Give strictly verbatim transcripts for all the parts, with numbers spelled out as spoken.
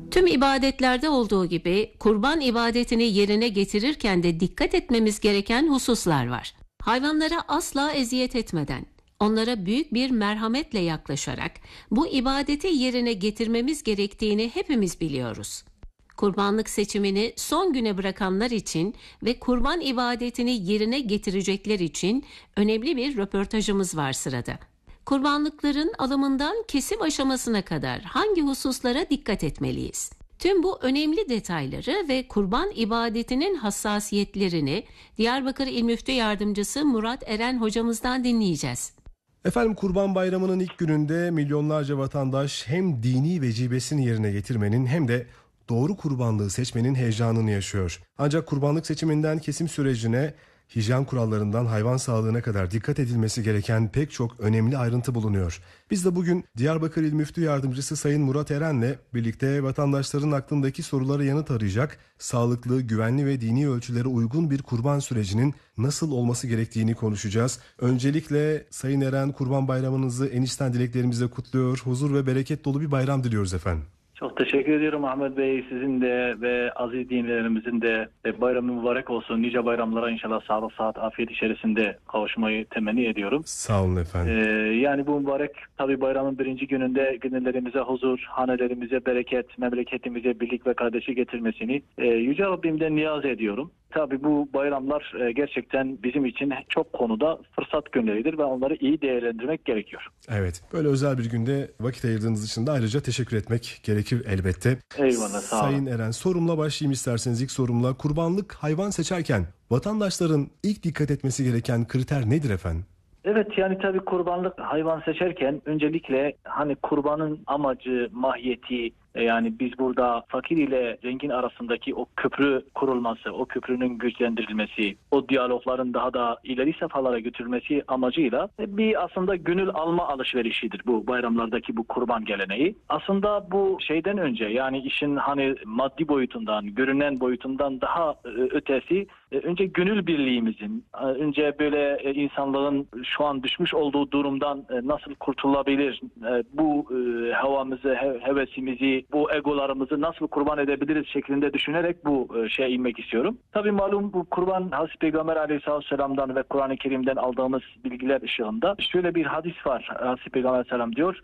Tüm ibadetlerde olduğu gibi kurban ibadetini yerine getirirken de dikkat etmemiz gereken hususlar var. Hayvanlara asla eziyet etmeden, onlara büyük bir merhametle yaklaşarak bu ibadeti yerine getirmemiz gerektiğini hepimiz biliyoruz. Kurbanlık seçimini son güne bırakanlar için ve kurban ibadetini yerine getirecekler için önemli bir röportajımız var sırada. Kurbanlıkların alımından kesim aşamasına kadar hangi hususlara dikkat etmeliyiz? Tüm bu önemli detayları ve kurban ibadetinin hassasiyetlerini Diyarbakır İl Müftü Yardımcısı Murat Eren hocamızdan dinleyeceğiz. Efendim, Kurban Bayramı'nın ilk gününde milyonlarca vatandaş hem dini vecibesini yerine getirmenin hem de doğru kurbanlığı seçmenin heyecanını yaşıyor. Ancak kurbanlık seçiminden kesim sürecine, hijyen kurallarından hayvan sağlığına kadar dikkat edilmesi gereken pek çok önemli ayrıntı bulunuyor. Biz de bugün Diyarbakır İl Müftü Yardımcısı Sayın Murat Eren'le birlikte vatandaşların aklındaki sorulara yanıt arayacak, sağlıklı, güvenli ve dini ölçülere uygun bir kurban sürecinin nasıl olması gerektiğini konuşacağız. Öncelikle Sayın Eren, Kurban Bayramınızı en içten dileklerimizle kutluyor. Huzur ve bereket dolu bir bayram diliyoruz efendim. Çok teşekkür ediyorum Ahmet Bey. Sizin de ve aziz dinleyenlerimizin de bayramı mübarek olsun. Nice bayramlara inşallah sağlık, sıhhat, afiyet içerisinde kavuşmayı temenni ediyorum. Sağ olun efendim. Ee, yani bu mübarek tabi bayramın birinci gününde gönüllerimize huzur, hanelerimize bereket, memleketimize birlik ve kardeşlik getirmesini e, Yüce Rabbimden niyaz ediyorum. Tabii bu bayramlar e, gerçekten bizim için çok konuda fırsat günleridir ve onları iyi değerlendirmek gerekiyor. Evet, böyle özel bir günde vakit ayırdığınız için de ayrıca teşekkür etmek gerekir elbette. Eyvallah, sağ olun. Sayın Eren, sorumla başlayayım isterseniz. İlk sorumla, kurbanlık hayvan seçerken vatandaşların ilk dikkat etmesi gereken kriter nedir efendim? Evet, yani tabii kurbanlık hayvan seçerken öncelikle hani kurbanın amacı, mahiyeti, yani biz burada fakir ile zengin arasındaki o köprü kurulması, o köprünün güçlendirilmesi, o diyalogların daha da ileri safhalara götürülmesi amacıyla bir aslında gönül alma alışverişidir bu bayramlardaki bu kurban geleneği. Aslında bu şeyden önce, yani işin hani maddi boyutundan, görünen boyutundan daha ötesi, önce gönül birliğimizin, önce böyle insanlığın şu an düşmüş olduğu durumdan nasıl kurtulabilir, bu havamızı, hevesimizi, bu egolarımızı nasıl kurban edebiliriz şeklinde düşünerek bu şeye inmek istiyorum. Tabii malum bu kurban Hazreti Peygamber Aleyhisselatü Vesselam'dan ve Kur'an-ı Kerim'den aldığımız bilgiler ışığında şöyle bir hadis var. Hazreti Peygamber Aleyhisselam diyor: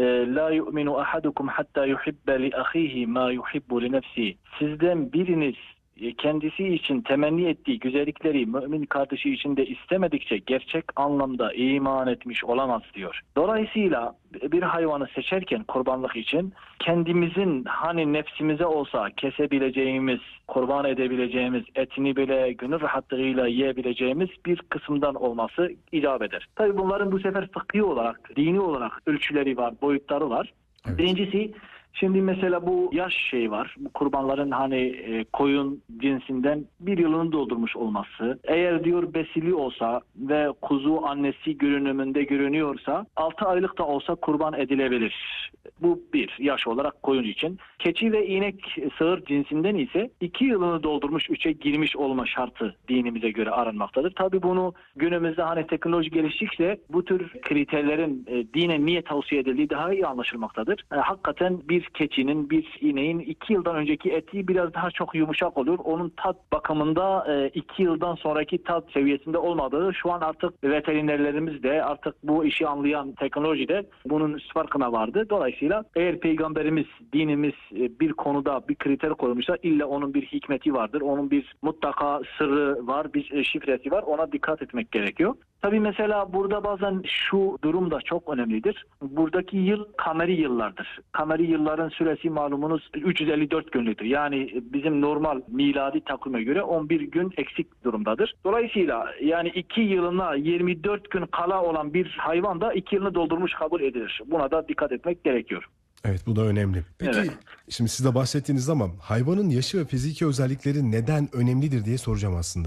La yu'minu ahadukum hatta yuhibbe li ahihi ma yuhibbu li nefsihi. Sizden biriniz kendisi için temenni ettiği güzellikleri mümin kardeşi için de istemedikçe gerçek anlamda iman etmiş olamaz diyor. Dolayısıyla bir hayvanı seçerken kurbanlık için kendimizin hani nefsimize olsa kesebileceğimiz, kurban edebileceğimiz, etini bile gönül rahatlığıyla yiyebileceğimiz bir kısımdan olması icap eder. Tabii bunların bu sefer fıkhi olarak, dini olarak ölçüleri var, boyutları var. Evet. Birincisi, şimdi mesela bu yaş şey var. Bu kurbanların hani e, koyun cinsinden bir yılını doldurmuş olması. Eğer diyor besili olsa ve kuzu annesi görünümünde görünüyorsa altı aylık da olsa kurban edilebilir. Bu bir yaş olarak koyun için. Keçi ve inek sığır cinsinden ise iki yılını doldurmuş, üçe girmiş olma şartı dinimize göre aranmaktadır. Tabii bunu günümüzde hani teknoloji geliştikçe bu tür kriterlerin e, dine niye tavsiye edildiği daha iyi anlaşılmaktadır. E, hakikaten bir keçinin, bir ineğin iki yıldan önceki eti biraz daha çok yumuşak olur. Onun tat bakımında e, iki yıldan sonraki tat seviyesinde olmadığı şu an artık veterinerlerimiz de artık bu işi anlayan teknolojide bunun farkına vardı. Dolayısıyla eğer Peygamberimiz, dinimiz e, bir konuda bir kriter koymuşsa illa onun bir hikmeti vardır. Onun bir mutlaka sırrı var, bir e, şifresi var. Ona dikkat etmek gerekiyor. Tabii mesela burada bazen şu durum da çok önemlidir. Buradaki yıl kameri yıllardır. Kameri yılların süresi malumunuz üç yüz elli dört günlüdür. Yani bizim normal miladi takvime göre on bir gün eksik durumdadır. Dolayısıyla yani iki yılına yirmi dört gün kala olan bir hayvan da iki yılını doldurmuş kabul edilir. Buna da dikkat etmek gerekiyor. Evet, bu da önemli. Peki evet. Şimdi siz de bahsettiğiniz ama hayvanın yaşı ve fiziki özellikleri neden önemlidir diye soracağım aslında.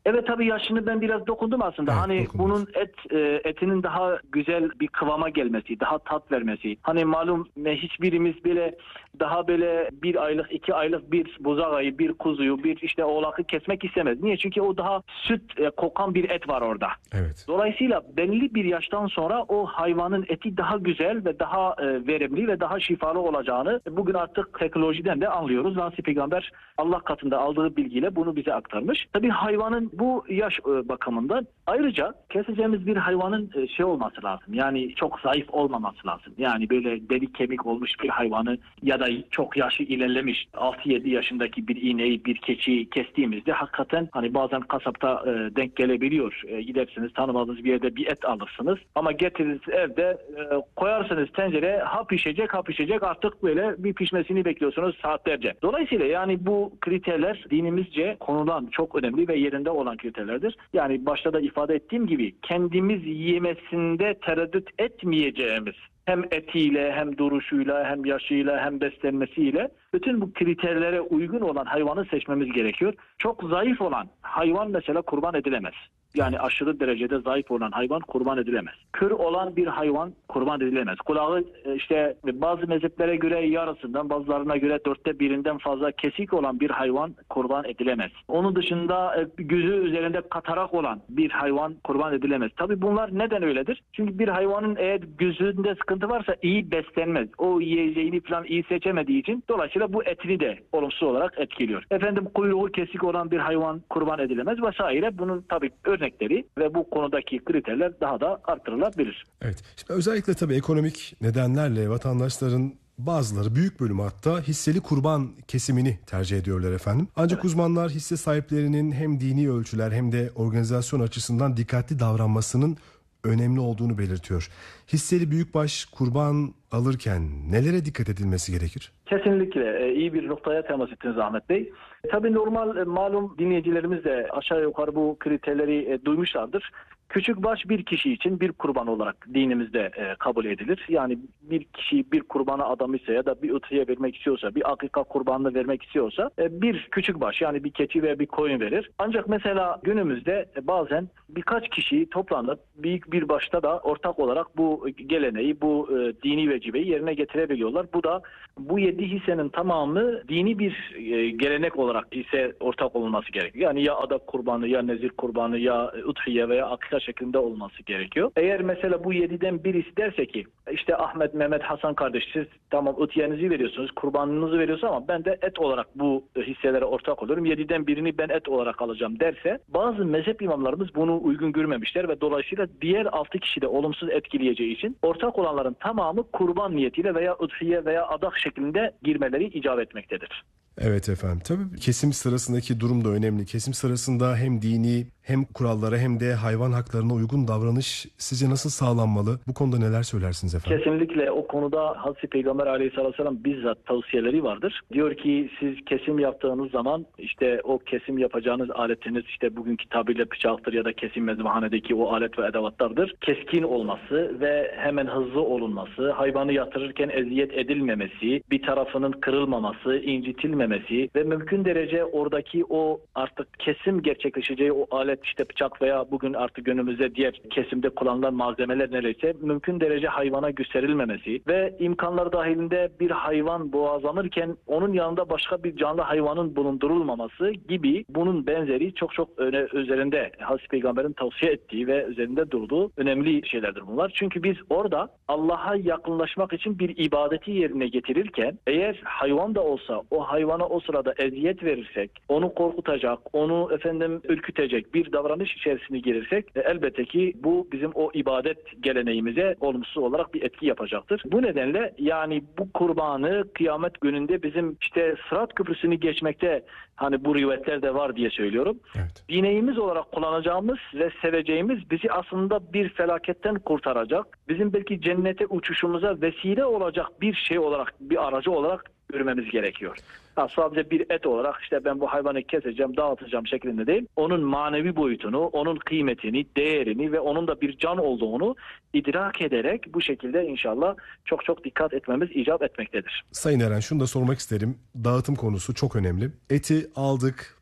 Evet, tabii yaşını ben biraz dokundum aslında. Evet, hani dokundunuz. bunun et e, etinin daha güzel bir kıvama gelmesi, daha tat vermesi. Hani malum e, hiçbirimiz böyle daha böyle bir aylık, iki aylık bir buzağayı, bir kuzuyu, bir işte oğlakı kesmek istemez. Niye? Çünkü o daha süt e, kokan bir et var orada. Evet. Dolayısıyla belli bir yaştan sonra o hayvanın eti daha güzel ve daha e, verimli ve daha şifalı olacağını bugün artık teknolojiden de anlıyoruz. Hazreti Peygamber Allah katında aldığı bilgiyle bunu bize aktarmış. Tabii hayvanın bu yaş e, bakımından ayrıca keseceğimiz bir hayvanın e, şey olması lazım. Yani çok zayıf olmaması lazım. Yani böyle deri kemik olmuş bir hayvanı ya da çok yaşı ilerlemiş altı yedi yaşındaki bir ineği, bir keçiyi kestiğimizde hakikaten hani bazen kasapta e, denk gelebiliyor. E, gidersiniz tanımadığınız bir yerde bir et alırsınız ama getirirsiniz evde e, koyarsınız tencereye, ha pişecek ha pişecek artık böyle bir pişmesini bekliyorsunuz saatlerce. Dolayısıyla yani bu kriterler dinimizce konulan çok önemli ve yerinde olan kriterlerdir. Yani başta da ifade ettiğim gibi kendimiz yemesinde tereddüt etmeyeceğimiz hem etiyle hem duruşuyla hem yaşıyla hem beslenmesiyle bütün bu kriterlere uygun olan hayvanı seçmemiz gerekiyor. Çok zayıf olan hayvan mesela kurban edilemez. Yani aşırı derecede zayıf olan hayvan kurban edilemez. Kör olan bir hayvan kurban edilemez. Kulağı işte bazı mezheplere göre yarısından, bazılarına göre dörtte birinden fazla kesik olan bir hayvan kurban edilemez. Onun dışında gözü üzerinde katarak olan bir hayvan kurban edilemez. Tabii bunlar neden öyledir? Çünkü bir hayvanın eğer gözünde sıkıntı varsa iyi beslenmez. O yiyeceğini falan iyi seçemediği için dolayısıyla bu etini de olumsuz olarak etkiliyor. Efendim kuyruğu kesik olan bir hayvan kurban edilemez vesaire. Bunun tabii örnekleri ve bu konudaki kriterler daha da artırılabilir. Evet. Şimdi özellikle tabii ekonomik nedenlerle vatandaşların bazıları, büyük bölümü hatta hisseli kurban kesimini tercih ediyorlar efendim. Ancak evet, uzmanlar hisse sahiplerinin hem dini ölçüler hem de organizasyon açısından dikkatli davranmasının önemli olduğunu belirtiyor. Hisseli büyükbaş kurban alırken nelere dikkat edilmesi gerekir? Kesinlikle iyi bir noktaya temas ettiniz Ahmet Bey. Tabii normal malum dinleyicilerimiz de aşağı yukarı bu kriterleri duymuşlardır. Küçükbaş bir kişi için bir kurban olarak dinimizde e, kabul edilir. Yani bir kişi bir kurbana adamışsa ya da bir öteye vermek istiyorsa, bir akika kurbanını vermek istiyorsa e, bir küçükbaş yani bir keçi veya bir koyun verir. Ancak mesela günümüzde e, bazen birkaç kişi toplanıp büyük bir başta da ortak olarak bu geleneği, bu e, dini vecibeyi yerine getirebiliyorlar. Bu da bu yedi hissenin tamamı dini bir e, gelenek olarak hisse ortak olması gerekiyor. Yani ya adak kurbanı, ya nezir kurbanı, ya udhiye veya akika şeklinde olması gerekiyor. Eğer mesela bu yediden birisi derse ki işte Ahmet, Mehmet, Hasan kardeş siz tamam ötiyenizi veriyorsunuz, kurbanınızı veriyorsunuz ama ben de et olarak bu hisselere ortak oluyorum. Yediden birini ben et olarak alacağım derse bazı mezhep imamlarımız bunu uygun görmemişler ve dolayısıyla diğer altı kişi de olumsuz etkileyeceği için ortak olanların tamamı kurban niyetiyle veya udhiye veya adak şeklinde girmeleri icap etmektedir. Evet efendim. Tabii kesim sırasındaki durum da önemli. Kesim sırasında hem dini hem kurallara hem de hayvan haklarına uygun davranış sizce nasıl sağlanmalı? Bu konuda neler söylersiniz efendim? Kesinlikle o konuda Hazreti Peygamber Aleyhisselatü Vesselam bizzat tavsiyeleri vardır. Diyor ki siz kesim yaptığınız zaman işte o kesim yapacağınız aletiniz işte bugünkü tabirle bıçaktır ya da kesim mezbahanedeki o alet ve edevatlardır. Keskin olması ve hemen hızlı olunması, hayvanı yatırırken eziyet edilmemesi, bir tarafının kırılmaması, incitilmemesi ve mümkün derece oradaki o artık kesim gerçekleşeceği o alet işte bıçak veya bugün artık günümüzde diğer kesimde kullanılan malzemeler neredeyse mümkün derece hayvana gösterilmemesi ve imkanlar dahilinde bir hayvan boğazlanırken onun yanında başka bir canlı hayvanın bulundurulmaması gibi bunun benzeri çok çok öne, üzerinde Hazreti Peygamber'in tavsiye ettiği ve üzerinde durduğu önemli şeylerdir bunlar. Çünkü biz orada Allah'a yakınlaşmak için bir ibadeti yerine getirirken eğer hayvan da olsa o hayvana o sırada eziyet verirsek, onu korkutacak, onu efendim ürkütecek bir davranış içerisine girirsek e, elbette ki bu bizim o ibadet geleneğimize olumsuz olarak bir etki yapacaktır. Bu nedenle yani bu kurbanı kıyamet gününde bizim işte Sırat Köprüsü'nü geçmekte hani bu rivayetler de var diye söylüyorum. Evet. Bineğimiz olarak kullanacağımız ve seveceğimiz bizi aslında bir felaketten kurtaracak, bizim belki cennete uçuşumuza vesile olacak bir şey olarak, bir aracı olarak görmemiz gerekiyor. Ha, sadece bir et olarak işte ben bu hayvanı keseceğim, dağıtacağım şeklinde değil. Onun manevi boyutunu, onun kıymetini, değerini ve onun da bir can olduğunu idrak ederek bu şekilde inşallah çok çok dikkat etmemiz icap etmektedir. Sayın Eren şunu da sormak isterim. Dağıtım konusu çok önemli. Eti aldık,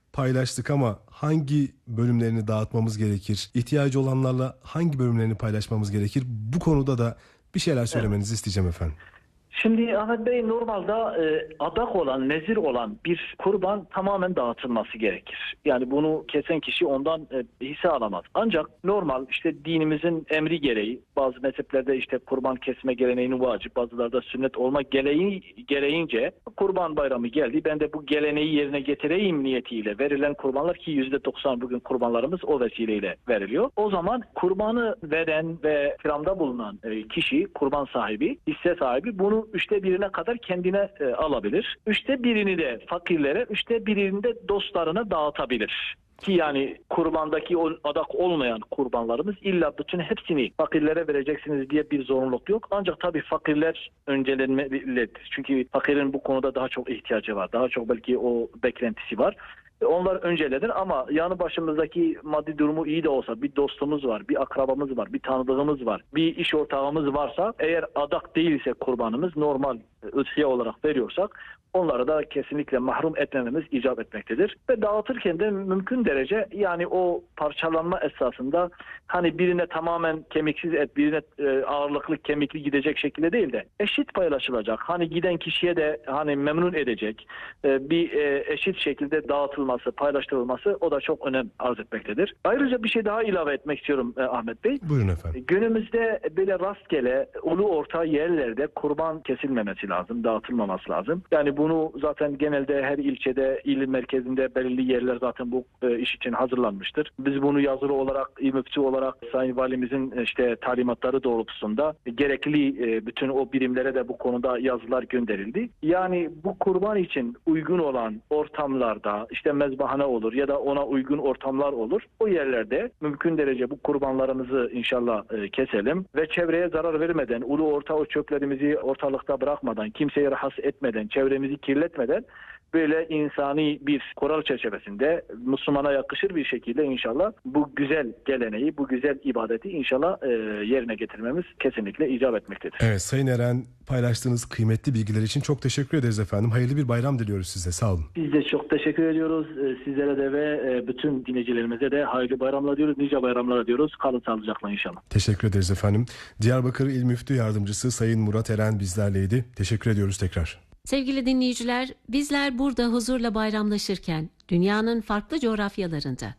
paylaştık ama hangi bölümlerini dağıtmamız gerekir? İhtiyacı olanlarla hangi bölümlerini paylaşmamız gerekir? Bu konuda da bir şeyler söylemenizi evet. isteyeceğim efendim. Şimdi Ahmet Bey, normalde e, adak olan, nezir olan bir kurban tamamen dağıtılması gerekir. Yani bunu kesen kişi ondan e, hisse alamaz. Ancak normal işte dinimizin emri gereği, bazı mezheplerde işte kurban kesme geleneğini vacip, bazılarda sünnet olma gereği, gereğince kurban bayramı geldi. Ben de bu geleneği yerine getireyim niyetiyle verilen kurbanlar, ki yüzde doksan bugün kurbanlarımız o vesileyle veriliyor. O zaman kurbanı veren ve ikramda bulunan e, kişi, kurban sahibi, hisse sahibi bunu üçte birine kadar kendine e, alabilir. Üçte birini de fakirlere, üçte birini de dostlarına dağıtabilir. Ki yani kurbandaki o adak olmayan kurbanlarımız illa bütün hepsini fakirlere vereceksiniz diye bir zorunluluk yok. Ancak tabii fakirler öncelenmelidir. Çünkü fakirin bu konuda daha çok ihtiyacı var. Daha çok belki o beklentisi var. Onlar öncelenir ama yanı başımızdaki maddi durumu iyi de olsa, bir dostumuz var, bir akrabamız var, bir tanıdığımız var, bir iş ortağımız varsa, eğer adak değilse kurbanımız, normal üdhiye olarak veriyorsak, onları da kesinlikle mahrum etmememiz icap etmektedir. Ve dağıtırken de mümkün derece yani o parçalanma esasında hani birine tamamen kemiksiz et, birine e, ağırlıklı kemikli gidecek şekilde değil de eşit paylaşılacak. Hani giden kişiye de hani memnun edecek e, bir e, eşit şekilde dağıtılması, paylaştırılması, o da çok önem arz etmektedir. Ayrıca bir şey daha ilave etmek istiyorum e, Ahmet Bey. Buyurun efendim. Günümüzde böyle rastgele ulu orta yerlerde kurban kesilmemesi lazım, dağıtılmaması lazım. Yani bunu zaten genelde her ilçede, il merkezinde belirli yerler zaten bu e, iş için hazırlanmıştır. Biz bunu yazılı olarak, İl Müftü olarak Sayın Valimizin işte talimatları doğrultusunda gerekli e, bütün o birimlere de bu konuda yazılar gönderildi. Yani bu kurban için uygun olan ortamlarda, işte mezbahane olur ya da ona uygun ortamlar olur. O yerlerde mümkün derece bu kurbanlarımızı inşallah e, keselim ve çevreye zarar vermeden, ulu orta o çöplerimizi ortalıkta bırakmadan, kimseyi rahatsız etmeden, çevremizi kirletmeden böyle insani bir kural çerçevesinde Müslümana yakışır bir şekilde inşallah bu güzel geleneği, bu güzel ibadeti inşallah e, yerine getirmemiz kesinlikle icap etmektedir. Evet Sayın Eren, paylaştığınız kıymetli bilgiler için çok teşekkür ederiz efendim. Hayırlı bir bayram diliyoruz size. Sağ olun. Biz de çok teşekkür ediyoruz. Sizlere de ve bütün dinleyicilerimize de hayırlı bayramlar diyoruz. Nice bayramlar diyoruz. Kalın sağlıcakla inşallah. Teşekkür ederiz efendim. Diyarbakır İl Müftü Yardımcısı Sayın Murat Eren bizlerleydi. Teşekkür ediyoruz tekrar. Sevgili dinleyiciler, bizler burada huzurla bayramlaşırken dünyanın farklı coğrafyalarında